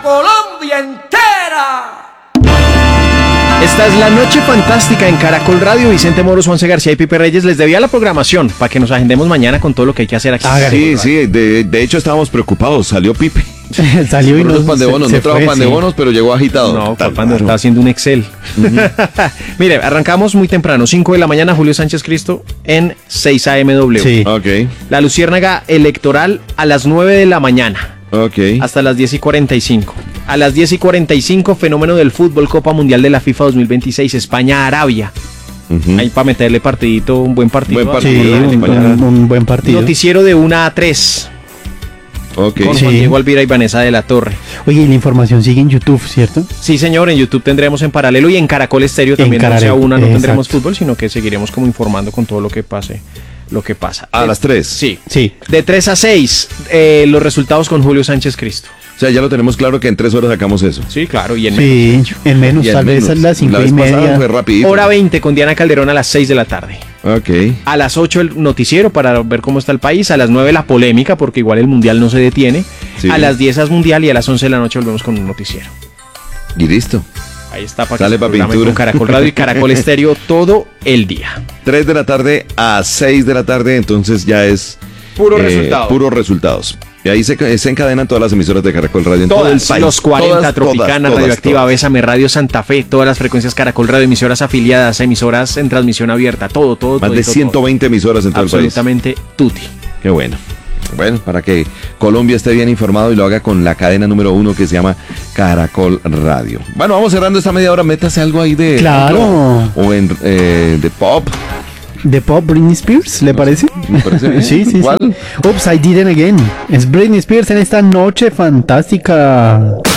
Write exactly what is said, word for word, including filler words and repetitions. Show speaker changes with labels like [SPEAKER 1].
[SPEAKER 1] Colombia entera.
[SPEAKER 2] Esta es la noche fantástica en Caracol Radio. Vicente Moros, Juanse García y Pipe Reyes. Les debía la programación para que nos agendemos mañana con todo lo que hay que hacer aquí.
[SPEAKER 3] Ah, sí, sí, de, de hecho estábamos preocupados. Salió Pipe.
[SPEAKER 4] Salió y no,
[SPEAKER 3] los pan de bonos,
[SPEAKER 4] se,
[SPEAKER 3] no
[SPEAKER 4] se
[SPEAKER 3] trajo
[SPEAKER 4] fue,
[SPEAKER 3] pan de
[SPEAKER 4] sí.
[SPEAKER 3] bonos, pero llegó agitado.
[SPEAKER 2] No, papá, no está haciendo un Excel. Uh-huh. Mire, arrancamos muy temprano, cinco de la mañana, Julio Sánchez Cristo en seis A M W.
[SPEAKER 3] Sí. Ok.
[SPEAKER 2] La luciérnaga electoral a las nueve de la mañana.
[SPEAKER 3] Ok.
[SPEAKER 2] Hasta las diez y cuarenta y cinco. A las diez y cuarenta y cinco, fenómeno del fútbol, Copa Mundial de la FIFA dos mil veintiséis, España-Arabia. Uh-huh. Ahí para meterle partidito, un buen partido.
[SPEAKER 3] Buen partido.
[SPEAKER 4] Sí, un, un, un buen partido.
[SPEAKER 2] Noticiero de una a tres.
[SPEAKER 3] Okay.
[SPEAKER 2] Con
[SPEAKER 4] sí.
[SPEAKER 2] Juan Diego Alvira y Vanessa de la Torre.
[SPEAKER 4] Oye, y la información sigue en YouTube, ¿cierto?
[SPEAKER 2] Sí, señor, en YouTube tendremos en paralelo y en Caracol Estéreo también.
[SPEAKER 4] En
[SPEAKER 2] no sea una, no
[SPEAKER 4] exacto.
[SPEAKER 2] tendremos fútbol, sino que seguiremos como informando con todo lo que pase, lo que pasa.
[SPEAKER 3] A
[SPEAKER 2] eh,
[SPEAKER 3] las tres.
[SPEAKER 2] Sí.
[SPEAKER 4] Sí.
[SPEAKER 2] De tres a seis, eh, los resultados con Julio Sánchez Cristo.
[SPEAKER 3] O sea, ya lo tenemos claro que en tres horas sacamos eso.
[SPEAKER 2] Sí, claro, y en
[SPEAKER 4] Sí,
[SPEAKER 2] menos.
[SPEAKER 4] en menos,
[SPEAKER 3] Y en
[SPEAKER 4] tal vez
[SPEAKER 3] menos.
[SPEAKER 4] a las cinco
[SPEAKER 3] La
[SPEAKER 4] y
[SPEAKER 3] vez pasada
[SPEAKER 4] media.
[SPEAKER 3] fue rapidito.
[SPEAKER 2] Hora veinte con Diana Calderón a las seis de la tarde.
[SPEAKER 3] Ok.
[SPEAKER 2] A las ocho el noticiero para ver cómo está el país. A las nueve la polémica, porque igual el mundial no se detiene.
[SPEAKER 3] Sí.
[SPEAKER 2] A las diez es mundial y a las once de la noche volvemos con un noticiero.
[SPEAKER 3] Y listo.
[SPEAKER 2] Ahí está para
[SPEAKER 3] Sale
[SPEAKER 2] que se
[SPEAKER 3] pa'
[SPEAKER 2] programen
[SPEAKER 3] pintura.
[SPEAKER 2] con Caracol Radio y Caracol Estéreo todo el día.
[SPEAKER 3] tres de la tarde a seis de la tarde, entonces ya es...
[SPEAKER 2] Puro
[SPEAKER 3] eh,
[SPEAKER 2] resultado.
[SPEAKER 3] Puros resultados. Y ahí se, se encadenan todas las emisoras de Caracol Radio en
[SPEAKER 2] Todas,
[SPEAKER 3] todo el país.
[SPEAKER 2] los cuarenta,
[SPEAKER 3] Todas,
[SPEAKER 2] Tropicana,
[SPEAKER 3] todas,
[SPEAKER 2] Radioactiva,
[SPEAKER 3] todas.
[SPEAKER 2] Bésame Radio, Santa Fe, todas las frecuencias Caracol Radio, emisoras afiliadas, emisoras en transmisión abierta, todo, todo,
[SPEAKER 3] Más
[SPEAKER 2] todo.
[SPEAKER 3] de ciento veinte emisoras en todo el país.
[SPEAKER 2] Absolutamente tutti.
[SPEAKER 3] Qué bueno. Bueno, para que Colombia esté bien informado y lo haga con la cadena número uno que se llama Caracol Radio. Bueno, vamos cerrando esta media hora. Métase algo ahí de...
[SPEAKER 4] Claro.
[SPEAKER 3] O en eh, de pop.
[SPEAKER 4] ¿De pop Britney Spears? ¿Le parece?
[SPEAKER 3] Me parece bien.
[SPEAKER 4] Sí, sí,
[SPEAKER 3] ¿Cuál?
[SPEAKER 4] sí. Oops, I did it again. Es Britney Spears en esta noche fantástica.